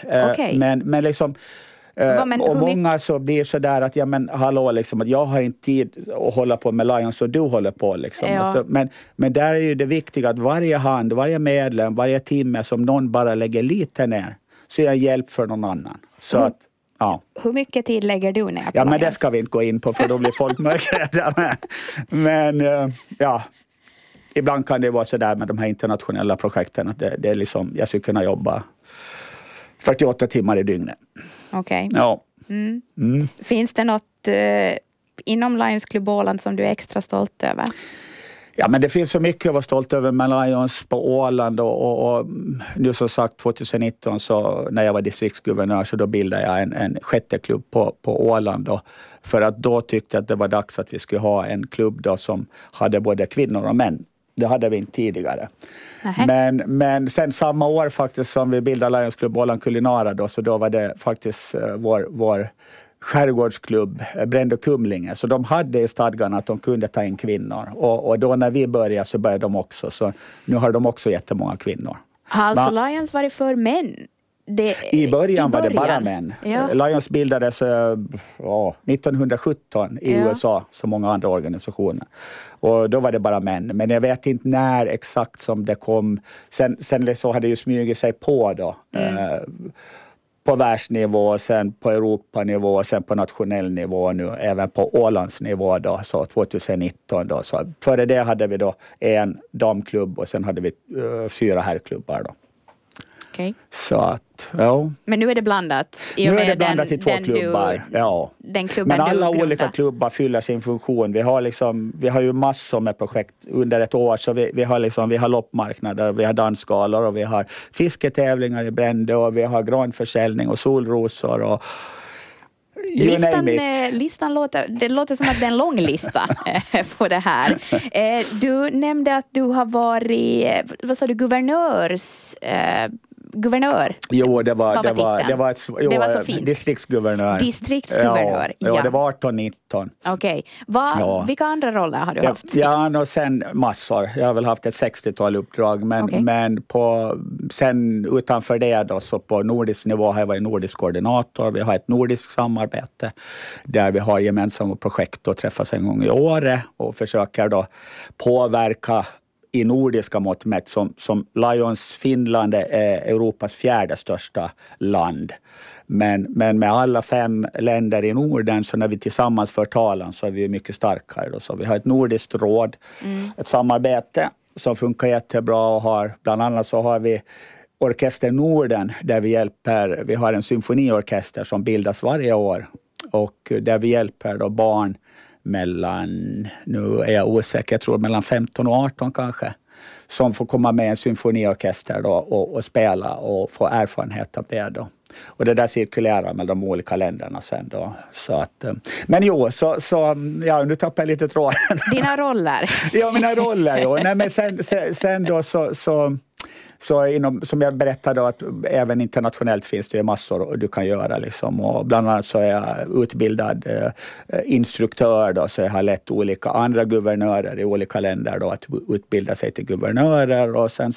Okej. Men liksom... och många så blir så där att hallå liksom, att jag har inte tid att hålla på med Lions och du håller på liksom. Ja. Men där är ju det viktiga att varje hand, varje medlem, varje timme som någon bara lägger lite ner så är jag hjälp för någon annan. Så att, ja. Hur mycket tid lägger du ner på Ja, men Lions? det ska vi inte gå in på för då blir folk mörkrädda. Men ja, ibland kan det vara så där med de här internationella projekten att det är liksom, jag skulle kunna jobba 48 timmar i dygnet. Okej. Ja. Finns det något inom Lions Club Åland som du är extra stolt över? Ja, men det finns så mycket att vara stolt över med Lions på Åland och nu som sagt 2019 så när jag var distriktsguvernör så då bildade jag en sjätte klubb på Åland då, för att då tyckte jag att det var dags att vi skulle ha en klubb då som hade både kvinnor och män. Det hade vi inte tidigare. Men sen samma år faktiskt som vi bildade Lions Club Åland Kulinara då, så då var det faktiskt vår skärgårdsklubb Bränd och Kumlinge. Så de hade i stadgarna att de kunde ta in kvinnor. Och då när vi började så började de också. Så nu har de också jättemånga kvinnor. Har alltså Lions varit för män? I början var det bara män. Ja. Lions bildades 1917 i USA som många andra organisationer. Och då var det bara män. Men jag vet inte när exakt som det kom. Sen så hade det ju smugit sig på då. På världsnivå, sen på Europanivå, sen på nationell nivå nu, även på Ålandsnivå då, så 2019 då. Så före det hade vi då en damklubb och sen hade vi 4 herrklubbar då. Okay. Så att, ja. Men nu är det blandat. Nu är det blandat i 2 klubbar. Den klubben men alla du olika klubbar fyller sin funktion. Vi har ju massor med projekt under ett år. Så vi har loppmarknader, vi har dansgalor och vi har fisketävlingar i Brände och vi har granförsäljning och solrosor och listan låter som att det är en lång lista på det här. Du nämnde att du har varit, vad sa du, guvernör. Jo, det var så fint. Distriktsguvernör. Distriktsguvernör, ja. Det var 18-19. Okej. Vilka andra roller har du haft? Ja, och sen massor. Jag har väl haft ett 60-tal uppdrag. Men sen utanför det då, så på nordisk nivå har jag varit nordisk koordinator. Vi har ett nordiskt samarbete där vi har gemensamma projekt och träffas en gång i året och försöker då påverka i nordiska mått mätt som Lions Finland är Europas 4:e största land. Men med alla 5 länder i Norden så när vi tillsammans för talan så är vi mycket starkare. Då. Så vi har ett nordiskt råd, ett samarbete som funkar jättebra och har, bland annat så har vi Orkester Norden där vi har en symfoniorkester som bildas varje år och där vi hjälper då barn nu är jag osäker, jag tror mellan 15 och 18 kanske, som får komma med en symfoniorkester då och spela och få erfarenhet av det då. Och det där cirkulerar med de olika länderna sen då. Så att, men nu tappar jag lite tråden. Dina roller. Ja, mina roller, jo. Nej, men sen då så som jag berättade att även internationellt finns det ju massor du kan göra liksom. Och bland annat så är jag utbildad instruktör då, så jag har lett olika andra guvernörer i olika länder då att utbilda sig till guvernörer och sen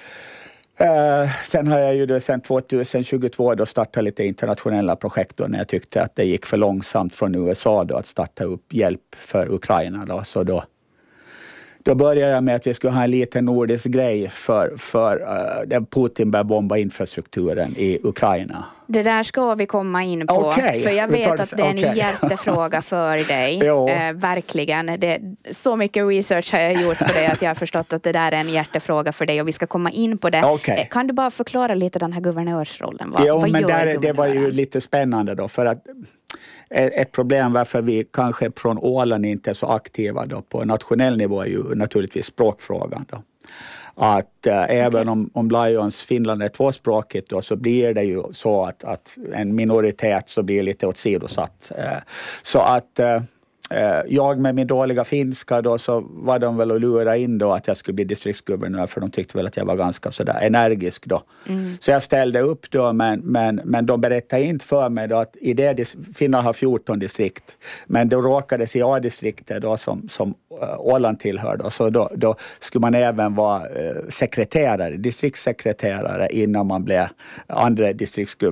har jag ju då sen 2022 då startat lite internationella projekt då när jag tyckte att det gick för långsamt från USA då att starta upp hjälp för Ukraina då, så då började jag med att vi skulle ha en liten nordisk grej för där Putin börjar bomba infrastrukturen i Ukraina. Det där ska vi komma in på. För jag vet att det är en hjärtefråga för dig. Verkligen. Så mycket research har jag gjort på det att jag har förstått att det där är en hjärtefråga för dig och vi ska komma in på det. Kan du bara förklara lite den här guvernörsrollen? Det var ju lite spännande då för att ett problem varför vi kanske från Åland inte är så aktiva då på nationell nivå är ju naturligtvis språkfrågan då. Att även om Lions Finland är tvåspråkigt då, så blir det ju så att en minoritet så blir lite åsidosatt. Så att jag med min dåliga finska då så var de väl att lura in då att jag skulle bli distriktsguvernör för de tyckte väl att jag var ganska sådär energisk då. Så jag ställde upp då men de berättade inte för mig då att i det Finland har 14 distrikt men då råkades i A-distriktet då som Åland tillhör då, så då skulle man även vara distriktssekreterare innan man blev andra distriktsguvernör.